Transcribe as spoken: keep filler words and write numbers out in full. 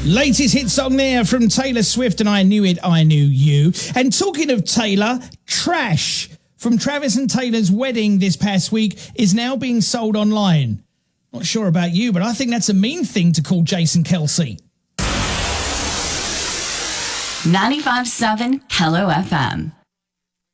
Latest hit song there from Taylor Swift and I Knew It, I Knew You. And talking of Taylor, Trash from Travis and Taylor's wedding this past week is now being sold online. Not sure about you, but I think that's a mean thing to call Jason Kelce. ninety-five point seven Hello F M.